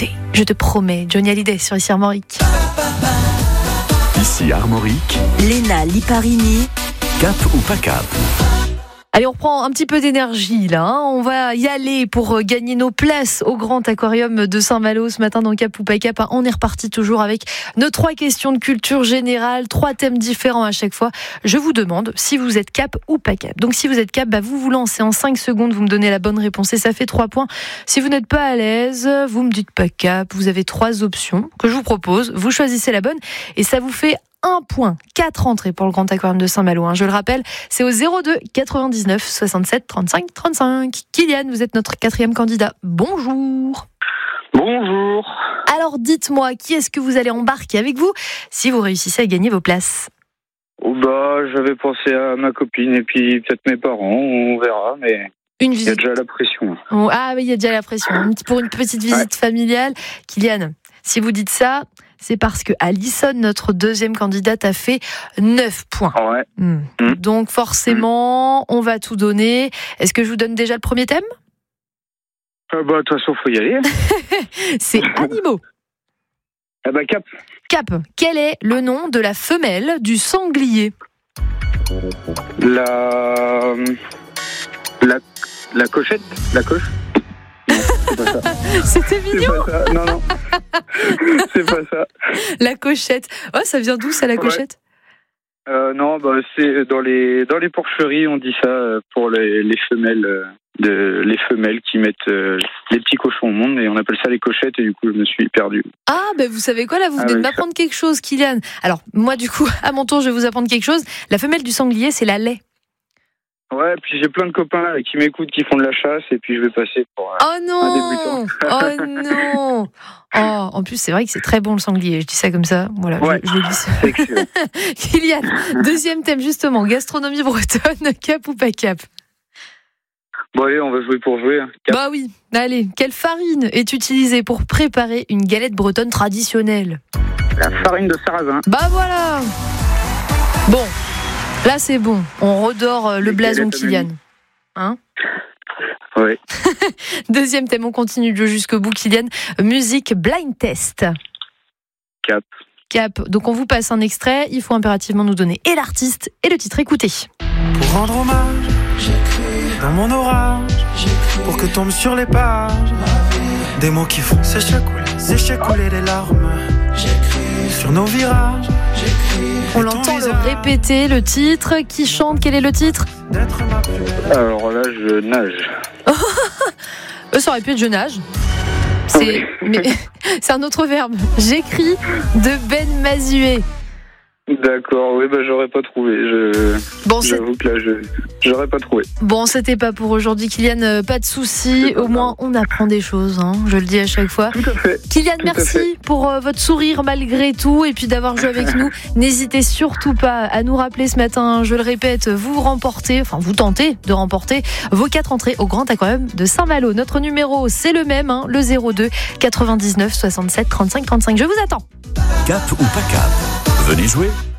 écouter. Je te promets, Johnny Hallyday sur Ici Armorique. Ici Armorique, Léna Liparini. cap ou pas cap? Allez, on reprend un petit peu d'énergie là. On va y aller pour gagner nos places au Grand Aquarium de Saint-Malo ce matin dans Cap ou pas cap. On est reparti toujours avec nos 3 questions de culture générale, 3 thèmes différents à chaque fois. Je vous demande si vous êtes cap ou pas cap. Donc si vous êtes cap, vous vous lancez en 5 secondes, vous me donnez la bonne réponse et ça fait 3 points. Si vous n'êtes pas à l'aise, vous me dites pas cap. Vous avez 3 options que je vous propose. Vous choisissez la bonne et ça vous fait 1 point, 4 entrées pour le Grand Aquarium de Saint-Malo. Je le rappelle, c'est au 02 99 67 35 35. Kylian, vous êtes notre 4e candidat. Bonjour. Bonjour. Alors dites-moi, qui est-ce que vous allez embarquer avec vous si vous réussissez à gagner vos places? J'avais pensé à ma copine et puis peut-être mes parents, on verra, mais Une il y a visite. déjà la pression. Ah oui, il y a déjà la pression. Pour une petite visite familiale. Kylian, si vous dites ça, c'est parce que Alison, notre 2e candidate, a fait 9 points. Ouais. Donc forcément, on va tout donner. Est-ce que je vous donne déjà le premier thème? De toute façon, faut y aller. C'est animaux. Cap. Cap, quel est le nom de la femelle du sanglier? La cochette. La coche. Non, c'est pas ça. C'était C'est mignon. pas ça. Non. C'est pas ça. La cochette. Oh, ça vient d'où ça, la cochette? Non, c'est dans les porcheries, on dit ça pour les femelles. Les femelles qui mettent les petits cochons au monde et on appelle ça les cochettes et du coup je me suis perdu. Ah, vous savez quoi là, vous venez de m'apprendre quelque chose, Kylian. Alors, moi du coup, à mon tour, je vais vous apprendre quelque chose. La femelle du sanglier, c'est la laie. Ouais, puis j'ai plein de copains là, qui m'écoutent, qui font de la chasse et puis je vais passer pour Oh non. un débutant. Oh non. Oh, en plus, c'est vrai que c'est très bon le sanglier. Je dis ça comme ça. Voilà, Ouais, je le dis. c'est excellent. Kylian, 2e thème justement, gastronomie bretonne, cap ou pas cap? Bon allez, on va jouer pour jouer. Cap. Bah oui, allez, quelle farine est utilisée pour préparer une galette bretonne traditionnelle? La farine de sarrasin. Bah voilà. Bon, là c'est bon, on redore le blason Kylian. Hein? Ouais. 2e thème, on continue de jouer jusqu'au bout Kylian. Musique blind test. Cap. Cap, donc on vous passe un extrait, il faut impérativement nous donner et l'artiste et le titre, écoutez. Pour rendre hommage, j'écris dans mon orage, pour que tombent sur les pages des mots qui font sécher couler des larmes. J'écris sur nos virages, On l'entend le répéter, le titre. Qui chante? Quel est le titre? Alors là, je nage. Ça aurait pu être je nage. Mais c'est un autre verbe. J'écris de Ben Mazué. D'accord, oui, j'aurais pas trouvé. J'avoue que là, j'aurais pas trouvé. Bon, c'était pas pour aujourd'hui, Kylian. Pas de soucis. Au moins, on apprend des choses. Je le dis à chaque fois. Tout à fait. Kylian, merci pour votre sourire malgré tout et puis d'avoir joué avec nous. N'hésitez surtout pas à nous rappeler ce matin. Je le répète, vous tentez de remporter vos 4 entrées au Grand Aquarium de Saint-Malo. Notre numéro, c'est le même, le 02 99 67 35 35. Je vous attends. Cap ou pas cap? Venez jouer.